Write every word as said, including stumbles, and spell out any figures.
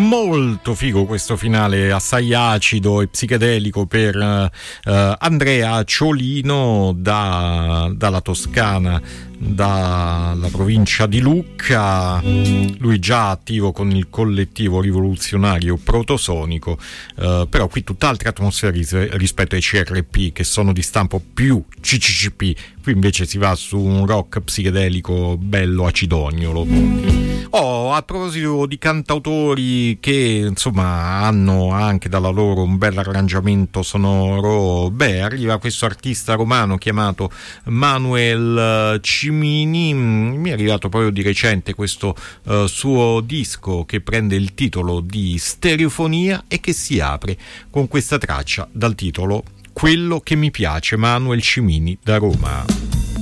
Molto figo questo finale, assai acido e psichedelico per uh, Andrea Ciolino da, dalla Toscana, dalla provincia di Lucca. Lui già attivo con il collettivo rivoluzionario Protosonico, uh, però qui tutt'altra atmosfera ris- rispetto ai C R P che sono di stampo più C C C P. Qui invece si va su un rock psichedelico bello acidognolo. Oh, a proposito di cantautori che insomma hanno anche dalla loro un bel arrangiamento sonoro, beh, arriva questo artista romano chiamato Manuel Cimini. Mi è arrivato proprio di recente questo uh, suo disco che prende il titolo di Stereofonia e che si apre con questa traccia dal titolo Quello che mi piace, Manuel Cimini da Roma.